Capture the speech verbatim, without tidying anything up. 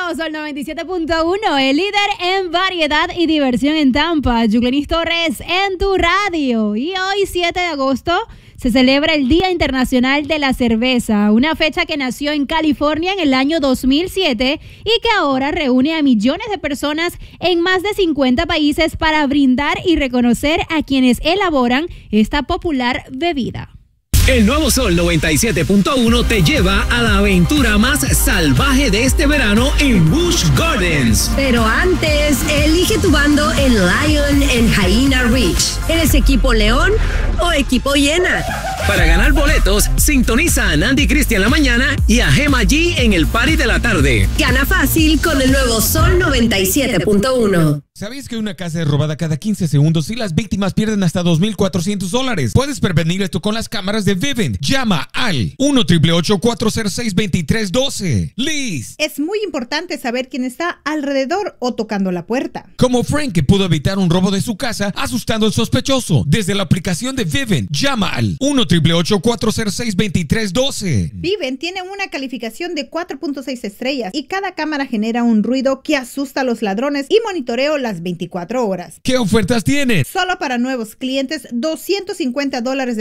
Nuevo Sol noventa y siete punto uno, el líder en variedad y diversión en Tampa. Julenis Torres en tu radio. Y hoy, siete de agosto, se celebra el Día Internacional de la Cerveza, una fecha que nació en California en el año dos mil siete y que ahora reúne a millones de personas en más de cincuenta países para brindar y reconocer a quienes elaboran esta popular bebida. El Nuevo Sol noventa y siete punto uno te lleva a la aventura más salvaje de este verano en Busch Gardens. Pero antes, elige tu bando en Lion en Hyena Ridge. ¿Eres equipo León o equipo Hiena? Para ganar boletos, sintoniza a Nandi Cristian la mañana y a Gema G en el party de la tarde. Gana fácil con el Nuevo Sol noventa y siete punto uno. ¿Sabías que una casa es robada cada quince segundos y las víctimas pierden hasta dos mil cuatrocientos dólares? Puedes prevenir esto con las cámaras de Vivint. Llama al uno, ocho ocho ocho, cuatro cero seis, dos tres uno dos. Liz. Es muy importante saber quién está alrededor o tocando la puerta. Como Frank, que pudo evitar un robo de su casa asustando al sospechoso. Desde la aplicación de Vivint, llama al uno, ocho ocho ocho, cuatro cero seis, dos tres uno dos. Vivint tiene una calificación de cuatro punto seis estrellas y cada cámara genera un ruido que asusta a los ladrones y monitoreo las veinticuatro horas. ¿Qué ofertas tienes? Solo para nuevos clientes, doscientos cincuenta dólares de